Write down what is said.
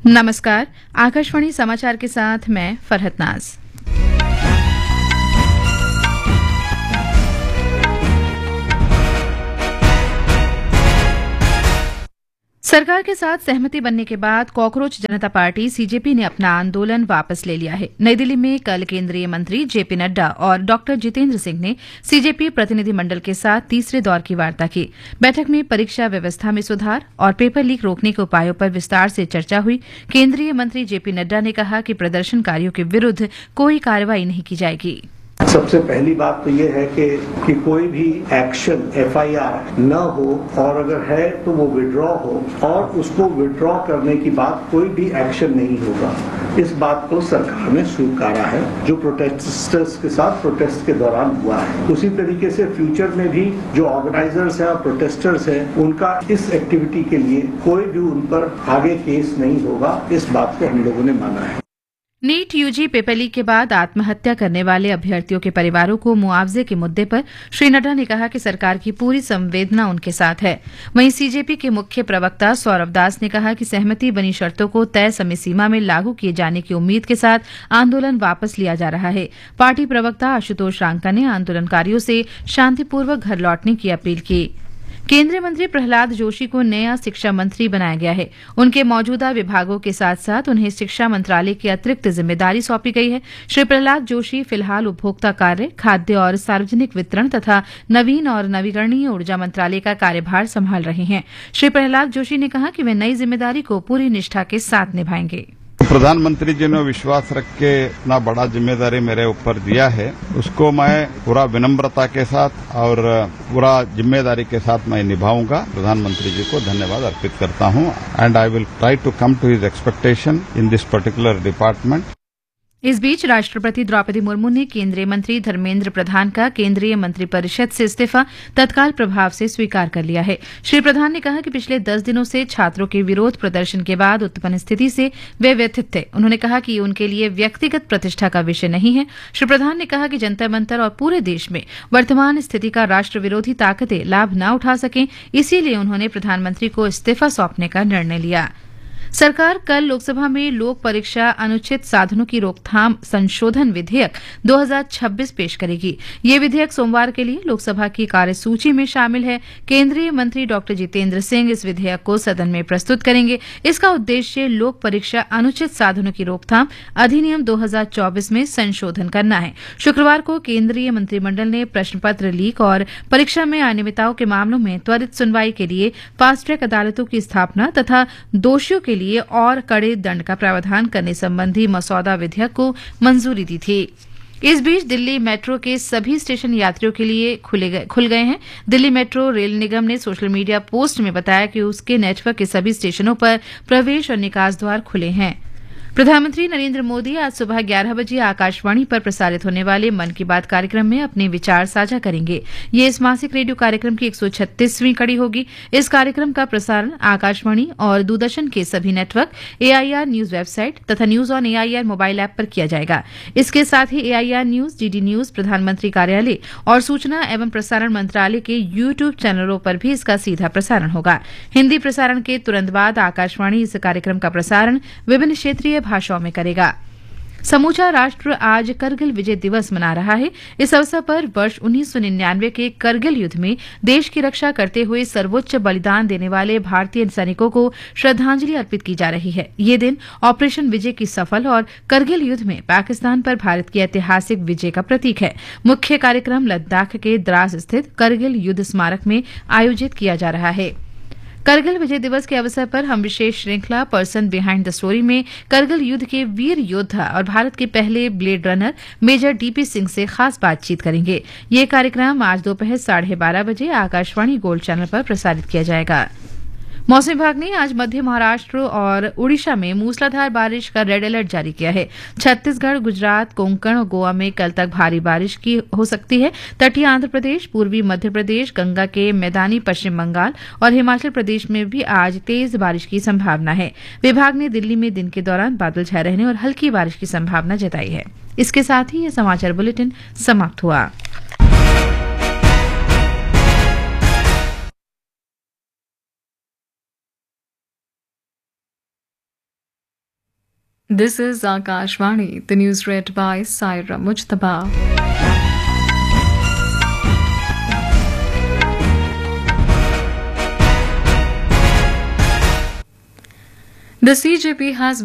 नमस्कार। आकाशवाणी समाचार के साथ मैं फरहत नाज। सरकार के साथ सहमति बनने के बाद कॉकरोच जनता पार्टी सीजेपी ने अपना आंदोलन वापस ले लिया है। नई दिल्ली में कल केंद्रीय मंत्री जेपी नड्डा और डॉक्टर जितेंद्र सिंह ने सीजेपी प्रतिनिधिमंडल के साथ तीसरे दौर की वार्ता की। बैठक में परीक्षा व्यवस्था में सुधार और पेपर लीक रोकने के उपायों पर विस्तार से चर्चा हुई। केंद्रीय मंत्री जेपी नड्डा ने कहा कि प्रदर्शनकारियों के विरुद्ध कोई कार्रवाई नहीं की जाएगी। सबसे पहली बात तो ये है कि कोई भी एक्शन एफआईआर न हो, और अगर है तो वो विड्रॉ हो, और उसको विड्रॉ करने की बाद कोई भी एक्शन नहीं होगा। इस बात को सरकार ने स्वीकारा है, जो प्रोटेस्टर्स के साथ प्रोटेस्ट के दौरान हुआ है। उसी तरीके से फ्यूचर में भी जो ऑर्गेनाइजर्स हैं और प्रोटेस्टर्स हैं, उनका इस एक्टिविटी के लिए कोई भी उन पर आगे केस नहीं होगा। इस बात को हम लोगों ने माना है। नीट यूजी पेपर लीक के बाद आत्महत्या करने वाले अभ्यर्थियों के परिवारों को मुआवजे के मुद्दे पर श्री नड्डा ने कहा कि सरकार की पूरी संवेदना उनके साथ है। वहीं सीजेपी के मुख्य प्रवक्ता सौरभ दास ने कहा कि सहमति बनी शर्तों को तय समय सीमा में लागू किए जाने की उम्मीद के साथ आंदोलन वापस लिया जा रहा है। पार्टी प्रवक्ता आशुतोष रांका ने आंदोलनकारियों से शांतिपूर्वक घर लौटने की अपील की। केंद्रीय मंत्री प्रहलाद जोशी को नया शिक्षा मंत्री बनाया गया है। उनके मौजूदा विभागों के साथ साथ उन्हें शिक्षा मंत्रालय की अतिरिक्त जिम्मेदारी सौंपी गई है। श्री प्रहलाद जोशी फिलहाल उपभोक्ता कार्य, खाद्य और सार्वजनिक वितरण तथा नवीन और नवीकरणीय ऊर्जा मंत्रालय का कार्यभार संभाल रहे हैं। श्री प्रहलाद जोशी ने कहा कि वे नई जिम्मेदारी को पूरी निष्ठा के साथ निभाएंगे। प्रधानमंत्री जी ने विश्वास रख के इतना बड़ा जिम्मेदारी मेरे ऊपर दिया है, उसको मैं पूरा विनम्रता के साथ और पूरा जिम्मेदारी के साथ मैं निभाऊंगा। प्रधानमंत्री जी को धन्यवाद अर्पित करता हूं, and I will try to come to his expectation in this particular department. इस बीच राष्ट्रपति द्रौपदी मुर्मू ने केंद्रीय मंत्री धर्मेंद्र प्रधान का केंद्रीय मंत्रिपरिषद से इस्तीफा तत्काल प्रभाव से स्वीकार कर लिया है। श्री प्रधान ने कहा कि पिछले 10 दिनों से छात्रों के विरोध प्रदर्शन के बाद उत्पन्न स्थिति से वे व्यथित थे। उन्होंने कहा कि ये उनके लिए व्यक्तिगत प्रतिष्ठा का विषय नहीं है। श्री प्रधान ने कहा कि जंतर मंतर और पूरे देश में वर्तमान स्थिति का राष्ट्र विरोधी ताकतें लाभ न उठा सकें, इसीलिए उन्होंने प्रधानमंत्री को इस्तीफा सौंपने का निर्णय लिया। सरकार कल लोकसभा में लोक परीक्षा अनुचित साधनों की रोकथाम संशोधन विधेयक 2026 पेश करेगी। ये विधेयक सोमवार के लिए लोकसभा की कार्यसूची में शामिल है। केंद्रीय मंत्री डॉक्टर जितेंद्र सिंह इस विधेयक को सदन में प्रस्तुत करेंगे। इसका उद्देश्य लोक परीक्षा अनुचित साधनों की रोकथाम अधिनियम 2024 में संशोधन करना है। शुक्रवार को केंद्रीय मंत्रिमंडल ने प्रश्न पत्र लीक और परीक्षा में अनियमितताओं के मामलों में त्वरित सुनवाई के लिए फास्ट ट्रैक अदालतों की स्थापना तथा दोषियों के लिए और कड़े दंड का प्रावधान करने संबंधी मसौदा विधेयक को मंजूरी दी थी। इस बीच दिल्ली मेट्रो के सभी स्टेशन यात्रियों के लिए खुल गए हैं। दिल्ली मेट्रो रेल निगम ने सोशल मीडिया पोस्ट में बताया कि उसके नेटवर्क के सभी स्टेशनों पर प्रवेश और निकास द्वार खुले हैं। प्रधानमंत्री नरेंद्र मोदी आज सुबह 11 बजे आकाशवाणी पर प्रसारित होने वाले मन की बात कार्यक्रम में अपने विचार साझा करेंगे। ये इस मासिक रेडियो कार्यक्रम की 136वीं कड़ी होगी। इस कार्यक्रम का प्रसारण आकाशवाणी और दूरदर्शन के सभी नेटवर्क, एआईआर न्यूज वेबसाइट तथा news on AIR mobile app पर किया जाएगा। इसके साथ ही एआईआर न्यूज, डीडी न्यूज, प्रधानमंत्री कार्यालय और सूचना एवं प्रसारण मंत्रालय के यूट्यूब चैनलों पर भी इसका सीधा प्रसारण होगा। हिन्दी प्रसारण के तुरंत बाद आकाशवाणी इस कार्यक्रम का प्रसारण विभिन्न क्षेत्रीय भाषाओं में करेगा। समूचा राष्ट्र आज करगिल विजय दिवस मना रहा है। इस अवसर पर वर्ष 1999 के करगिल युद्ध में देश की रक्षा करते हुए सर्वोच्च बलिदान देने वाले भारतीय सैनिकों को श्रद्धांजलि अर्पित की जा रही है। ये दिन ऑपरेशन विजय की सफल और करगिल युद्ध में पाकिस्तान पर भारत की ऐतिहासिक विजय का प्रतीक है। मुख्य कार्यक्रम लद्दाख के द्रास स्थित करगिल युद्ध स्मारक में आयोजित किया जा रहा है। करगिल विजय दिवस के अवसर पर हम विशेष श्रृंखला पर्सन बिहाइंड द स्टोरी में करगिल युद्ध के वीर योद्धा और भारत के पहले blade runner major DP Singh से खास बातचीत करेंगे। ये कार्यक्रम आज दोपहर 12:30 बजे आकाशवाणी गोल्ड चैनल पर प्रसारित किया जाएगा। मौसम विभाग ने आज मध्य महाराष्ट्र और उड़ीसा में मूसलाधार बारिश का रेड अलर्ट जारी किया है। छत्तीसगढ़, गुजरात, कोंकण और गोवा में कल तक भारी बारिश की हो सकती है। तटीय आंध्र प्रदेश, पूर्वी मध्य प्रदेश, गंगा के मैदानी पश्चिम बंगाल और हिमाचल प्रदेश में भी आज तेज बारिश की संभावना है। विभाग ने दिल्ली में दिन के दौरान बादल छाए रहने और हल्की बारिश की संभावना जताई है। इसके साथ ही यह समाचार बुलेटिन समाप्त हुआ। This is Akashvani, the news read by Saira Mujtaba. The CJP has